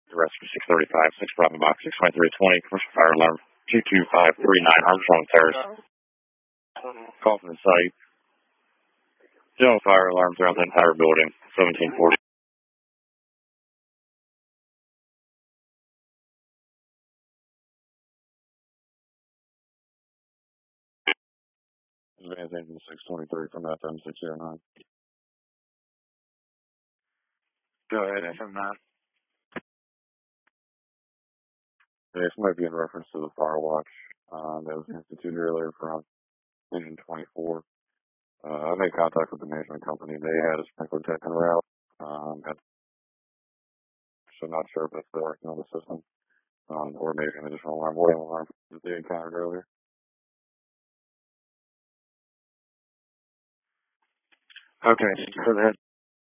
The rest was 635, 6 Bravo Box, 62320, commercial fire alarm 22539, Armstrong Terrace. Call from the site. General fire alarm throughout the entire building, 1740. Advance engine 623 from FM 609. Go ahead, FM 9. This might be in reference to the fire watch that was instituted earlier from Engine 24. I made contact with the management company. They had a sprinkler tech en route. So not sure if that's still working on the system or maybe an additional alarm, warning alarm that they encountered earlier. Okay, go ahead.